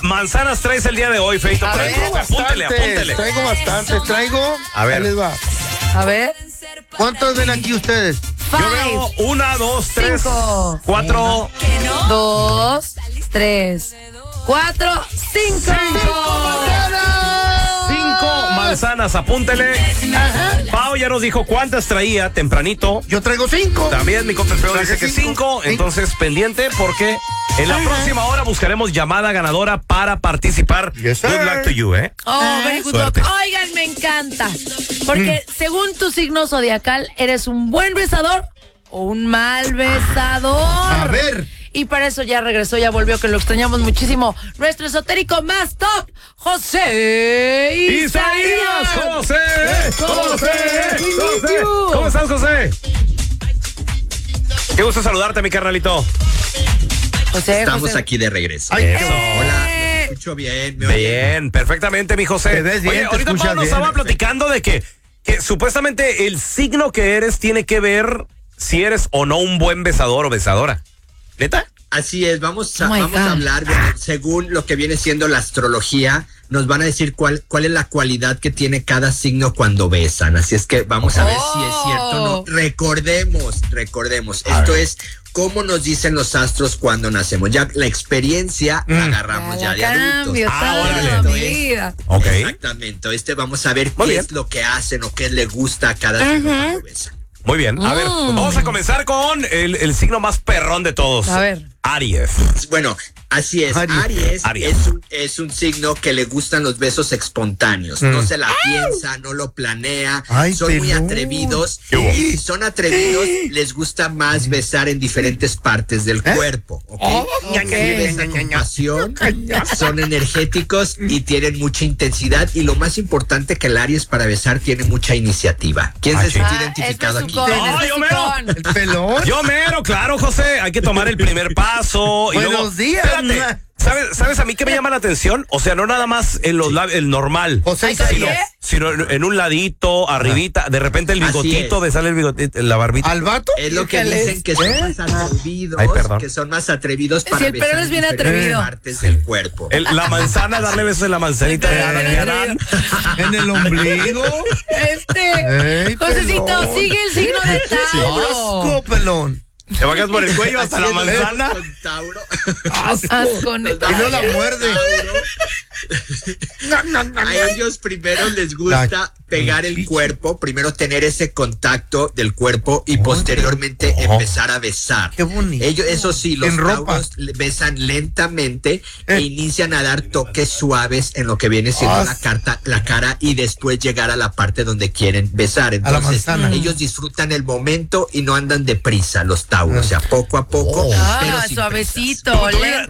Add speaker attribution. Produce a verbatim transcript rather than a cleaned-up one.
Speaker 1: manzanas traes el día de hoy, Feito?
Speaker 2: A ver,
Speaker 1: Apúntele, apúntele.
Speaker 2: Traigo bastantes, traigo.
Speaker 1: A ver.
Speaker 2: Ahí les va.
Speaker 3: A ver.
Speaker 2: ¿Cuántos ven aquí ustedes?
Speaker 1: Yo veo una, dos, tres,
Speaker 3: Cinco.
Speaker 1: cuatro.
Speaker 3: Dos, tres, cuatro, cinco.
Speaker 1: Cinco manzanas, apúntele. Pau ya nos dijo cuántas traía tempranito.
Speaker 2: Yo traigo cinco.
Speaker 1: También mi compa Pedro
Speaker 2: Traje
Speaker 1: dice que
Speaker 2: cinco.
Speaker 1: cinco.
Speaker 2: Sí.
Speaker 1: Entonces, pendiente porque en la próxima hora buscaremos llamada ganadora para participar.
Speaker 2: Yes, sir.
Speaker 1: Good luck to you, ¿eh?
Speaker 3: Oh, very good luck.
Speaker 1: Suerte.
Speaker 3: Oigan, me encanta. Porque según tu signo zodiacal, eres un buen besador o un mal besador.
Speaker 2: A ver.
Speaker 3: Y para eso ya regresó, ya volvió, que lo extrañamos muchísimo. Nuestro esotérico más top, José
Speaker 1: Isaías, José, José, José.
Speaker 3: you.
Speaker 1: ¿Cómo estás, José? Qué gusto saludarte, mi carnalito.
Speaker 3: José,
Speaker 4: Estamos
Speaker 3: José.
Speaker 4: aquí de regreso.
Speaker 2: Ay,
Speaker 1: Eso.
Speaker 4: Hola, ¿me escucho bien? ¿Me oyen?
Speaker 1: Bien, perfectamente, mi José.
Speaker 2: Te ves bien,
Speaker 1: Oye,
Speaker 2: te
Speaker 1: ahorita
Speaker 2: escuchas
Speaker 1: Pablo nos
Speaker 2: bien.
Speaker 1: estaba platicando de que, que supuestamente el signo que eres tiene que ver si eres o no un buen besador o besadora. ¿Neta?
Speaker 4: Así es, vamos a,
Speaker 3: Oh my
Speaker 4: vamos
Speaker 3: God.
Speaker 4: a hablar, bueno, según lo que viene siendo la astrología, nos van a decir cuál, cuál es la cualidad que tiene cada signo cuando besan. Así es que vamos a ver
Speaker 3: Oh.
Speaker 4: si es cierto o no. Recordemos, recordemos, esto es cómo nos dicen los astros cuando nacemos. Ya la experiencia la agarramos ya,
Speaker 3: Ya
Speaker 4: de
Speaker 3: la
Speaker 4: adultos.
Speaker 3: cambio
Speaker 1: Ah,
Speaker 3: toda
Speaker 1: órale.
Speaker 3: mi vida.
Speaker 1: Ok.
Speaker 4: Exactamente, este vamos a ver
Speaker 1: Muy
Speaker 4: qué
Speaker 1: bien.
Speaker 4: es lo que hacen o qué le gusta a cada signo cuando besan.
Speaker 1: Muy bien. A ver,
Speaker 3: Mm.
Speaker 1: vamos a comenzar con el, el signo más perrón de todos.
Speaker 3: A ver.
Speaker 1: Aries.
Speaker 4: Bueno, así es.
Speaker 2: Aries.
Speaker 4: Aries,
Speaker 1: Aries.
Speaker 4: Es, un, es un signo que le gustan los besos espontáneos. No se la piensa, no lo planea.
Speaker 2: Ay,
Speaker 4: son muy
Speaker 2: pelón.
Speaker 4: atrevidos.
Speaker 1: ¿Qué hubo?
Speaker 4: Y si son atrevidos, les gusta más besar en diferentes partes del cuerpo. ¿Ok?
Speaker 3: ok.
Speaker 4: Sí besan con pasión, son energéticos y tienen mucha intensidad. Y lo más importante que el Aries para besar tiene mucha iniciativa. ¿Quién
Speaker 1: Ah,
Speaker 4: se
Speaker 1: sí.
Speaker 4: siente
Speaker 3: Ah,
Speaker 4: identificado
Speaker 3: es
Speaker 4: aquí?
Speaker 3: besucón,
Speaker 1: ¡Oh,
Speaker 3: es
Speaker 1: yo mero!
Speaker 3: besucón.
Speaker 2: El pelón.
Speaker 1: Yo mero, claro, José. Hay que tomar el primer paso. Y
Speaker 2: Buenos
Speaker 1: luego,
Speaker 2: días.
Speaker 1: Espérate. ¿Sabes, ¿Sabes a mí qué me llama la atención? O sea, no nada más en los lab- el normal.
Speaker 2: José
Speaker 3: Ay,
Speaker 1: Sino,
Speaker 2: Isaías.
Speaker 1: sino en en un ladito, arribita, de repente el
Speaker 4: Así
Speaker 1: bigotito,
Speaker 4: es.
Speaker 1: de sale el bigotito, la barbita.
Speaker 2: ¿Al vato?
Speaker 4: Es lo que
Speaker 3: Híjales.
Speaker 4: dicen que son más atrevidos,
Speaker 1: Ay, perdón.
Speaker 4: que son más atrevidos
Speaker 3: Sí,
Speaker 4: para
Speaker 3: el perro
Speaker 4: besar
Speaker 3: es bien
Speaker 4: en diferentes
Speaker 3: atrevido.
Speaker 4: partes del cuerpo.
Speaker 1: El- la manzana, darle besos en la manzanita de
Speaker 3: El perro es bien
Speaker 1: Adrián.
Speaker 2: ¿En el ombligo?
Speaker 3: Este.
Speaker 2: Ey,
Speaker 3: Josecito,
Speaker 2: pelón.
Speaker 3: sigue el signo de Tauro.
Speaker 2: Asco, pelón.
Speaker 1: Te bajas por el cuello hasta
Speaker 4: Así
Speaker 1: la
Speaker 4: es,
Speaker 1: manzana.
Speaker 4: con Tauro.
Speaker 3: Asco, neta.
Speaker 2: Y no la muerde.
Speaker 4: A ellos primero les gusta pegar el cuerpo, primero tener ese contacto del cuerpo y posteriormente empezar a besar.
Speaker 2: Qué bonito.
Speaker 4: Ellos, eso sí, los
Speaker 2: En ropa.
Speaker 4: tauros le- besan lentamente e
Speaker 2: Eh.
Speaker 4: inician a dar toques suaves en lo que viene siendo
Speaker 2: Ah,
Speaker 4: la, carta, la cara y después llegar a la parte donde quieren besar.
Speaker 2: la
Speaker 4: Entonces,
Speaker 2: manzana.
Speaker 4: ellos disfrutan el momento y no andan deprisa los tauros, o sea, poco a poco.
Speaker 2: Oh.
Speaker 4: pero
Speaker 3: Ah,
Speaker 4: sin
Speaker 3: suavecito,
Speaker 1: Como tú
Speaker 3: lento.